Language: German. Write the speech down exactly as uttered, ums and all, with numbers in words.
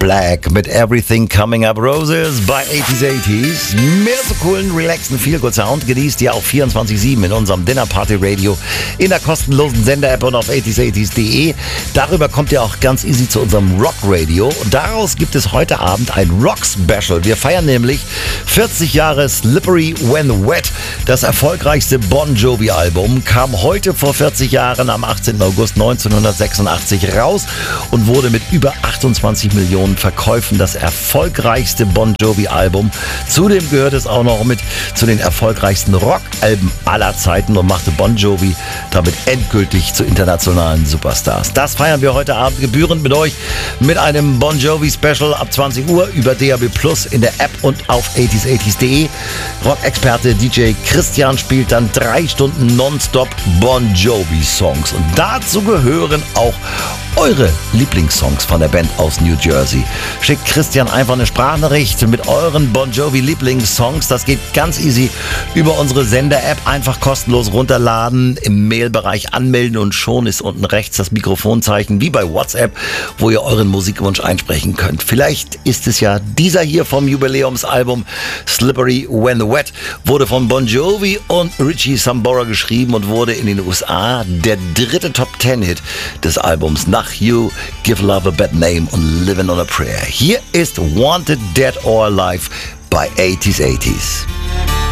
Black mit Everything Coming Up Roses bei achtziger achtzig. Mehr so coolen, relaxen Feel-Good-Sound genießt ihr auch vierundzwanzig sieben in unserem Dinner-Party-Radio in der kostenlosen Sender-App und auf achtziger achtzig punkt de. Darüber kommt ihr auch ganz easy zu unserem Rock-Radio. Und daraus gibt es heute Abend ein Rock-Special. Wir feiern nämlich vierzig Jahre Slippery When Wet. Das erfolgreichste Bon Jovi-Album kam heute vor vierzig Jahren am achtzehnten August neunzehnhundertsechsundachtzig raus und wurde mit über achtundzwanzig Millionen Verkäufen das erfolgreichste Bon Jovi-Album. Zudem gehört es auch noch mit zu den erfolgreichsten Rock-Alben aller Zeiten und machte Bon Jovi damit endgültig zu internationalen Superstars. Das feiern wir heute Abend gebührend mit euch mit einem Bon Jovi-Special ab zwanzig Uhr über D A B Plus in der App und auf achtziger achtzig punkt de. Rock-Experte D J Christian spielt dann drei Stunden nonstop Bon Jovi-Songs. Und dazu gehören auch eure Lieblingssongs von der Band aus New Jersey. Schickt Christian einfach eine Sprachnachricht mit euren Bon Jovi Lieblingssongs. Das geht ganz easy über unsere Sender-App. Einfach kostenlos runterladen, im Mailbereich anmelden und schon ist unten rechts das Mikrofonzeichen wie bei WhatsApp, wo ihr euren Musikwunsch einsprechen könnt. Vielleicht ist es ja dieser hier vom Jubiläumsalbum Slippery When Wet. Wurde von Bon Jovi und Richie Sambora geschrieben und wurde in den U S A der dritte Top-Ten-Hit des Albums nach You, Give Love a Bad Name und Living on a Prayer. Hier ist Wanted Dead or Alive bei achtziger achtzig.